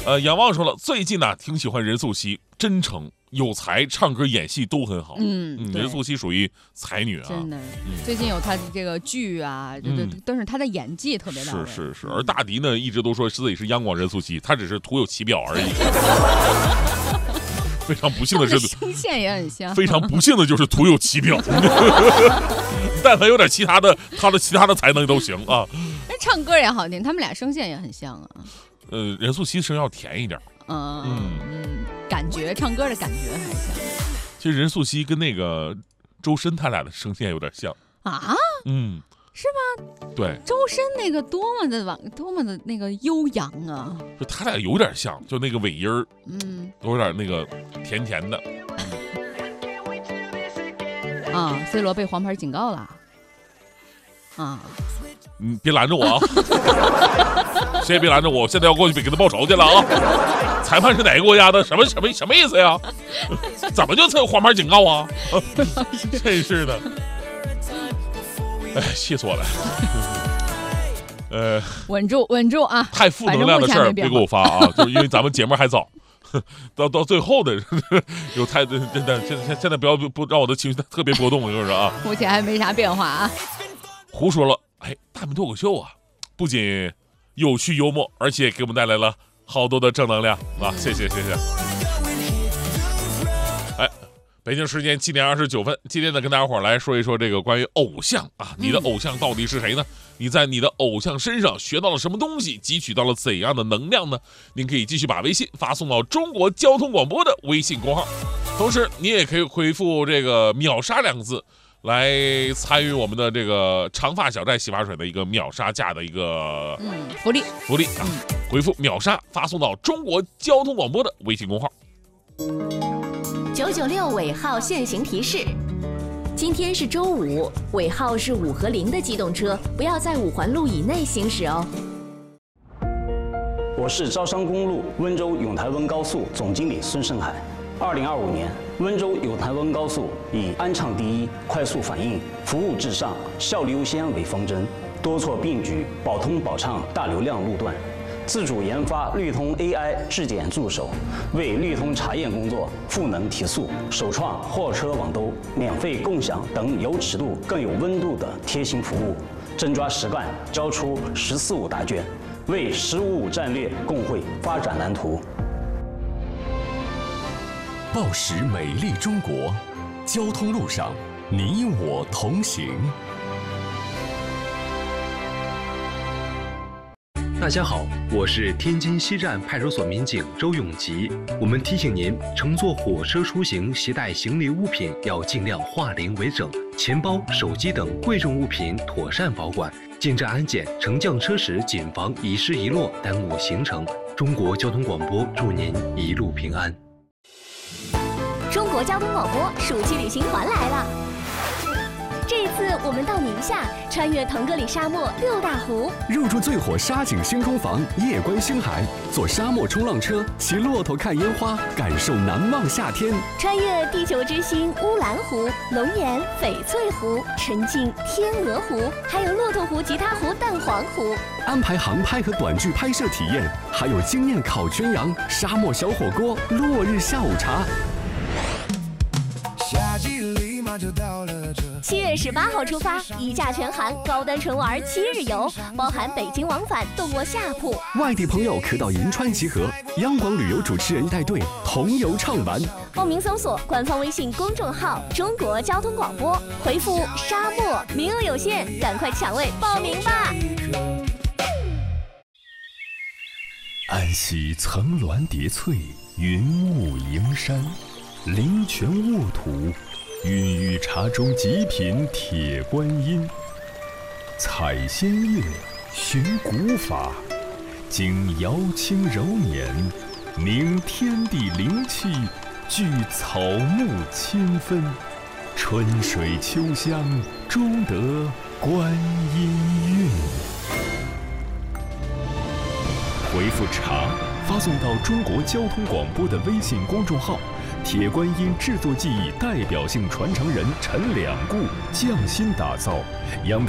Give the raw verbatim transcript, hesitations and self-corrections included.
呃，仰望说了，最近呢、啊、挺喜欢任素汐，真诚有才，唱歌演戏都很好。 嗯， 嗯任素汐属于才女啊， 真的。 嗯、 最近有她的这个剧啊，这这、嗯、都是她的演技特别到位。 是是是，而大迪呢一直都说自己是央广任素汐，他只是徒有其表而已。非常不幸的是， 声线也很像。 非常不幸的就是徒有其表。但凡有点其他的，他的其他的才能都行啊。 那唱歌也好听，他们俩声线也很像啊。 呃，任素汐声要甜一点。 嗯嗯嗯，感觉唱歌的感觉还像。 其实任素汐跟那个周深他俩的声线有点像啊。 嗯， 是吗？ 对， 周深那个多么的往，多么的那个悠扬啊！ 就他俩有点像，就那个尾音儿， 嗯， 都有点那个甜甜的。 啊 ，C 罗被黄牌警告了。啊， 你别拦着我啊！谁也别拦着我，现在要过去给他报仇去了啊！裁判是哪个国家的？什么什么什么意思呀？怎么就这黄牌警告啊？真是的，哎，气死我了！呃， 稳住，稳住啊！ 太负能量的事儿别给我发啊！就是因为咱们节目还早，到到最后的有太真的，现在现在不要不让我的情绪特别波动，就是啊。 目前还没啥变化啊。 胡说了，哎，大明脱口秀啊，不仅有趣幽默，而且给我们带来了好多的正能量啊！谢谢谢谢。哎，北京时间七点二十九分，今天呢跟大家伙来说一说这个关于偶像啊，你的偶像到底是谁呢？你在你的偶像身上学到了什么东西，汲取到了怎样的能量呢？您可以继续把微信发送到中国交通广播的微信公号，同时你也可以回复这个秒杀两个字来参与我们的这个长发小寨洗发水的一个秒杀价的一个嗯福利福利啊！回复秒杀发送到中国交通广播的微信公号。 九九六尾号限行提示：今天是周五，尾号是五和零的机动车不要在五环路以内行驶哦。 我是招商公路温州永台温高速总经理孙胜海。二零二五年，温州永台温高速以安畅第一、快速反应、服务至上、效率优先为方针，多措并举，保通保畅大流量路段，自主研发绿通 A I 质检助手，为绿通查验工作赋能提速，首创货车网兜、免费共享等有尺度更有温度的贴心服务，真抓实干，交出“十四五”答卷，为“十五五”战略共绘发展蓝图。 报时美丽中国，交通路上你我同行。 大家好，我是天津西站派出所民警周永吉。我们提醒您，乘坐火车出行携带行李物品要尽量化零为整，钱包、手机等贵重物品妥善保管。进站安检、乘降车时谨防遗失遗落，耽误行程。中国交通广播祝您一路平安。 中国交通广播暑期旅行团来了。这一次我们到宁夏，穿越腾格里沙漠六大湖， 入住最火沙景星空房，夜观星海，坐沙漠冲浪车，骑骆驼看烟花，感受难忘夏天。 穿越地球之星乌兰湖、龙岩、翡翠湖，沉浸天鹅湖，还有骆驼湖、吉他湖、蛋黄湖。 安排航拍和短剧拍摄体验，还有惊艳烤全羊、沙漠小火锅、落日下午茶。 七月十八号出发，一价全含高端纯玩七日游，包含北京往返动卧下铺。 外地朋友可到银川集合，央广旅游主持人带队同游畅玩。 报名搜索官方微信公众号中国交通广播，回复沙漠，名额有限，赶快抢位报名吧。 安溪层峦叠翠，云雾迎山，灵泉沃土，孕育茶中极品铁观音。采仙乐，寻古法，经瑶清柔年，凝天地灵气，聚草木清芬，春水秋香，终得观音韵。回复茶发送到中国交通广播的微信公众号，铁观音制作技艺代表性传承人陈两固匠心打造，央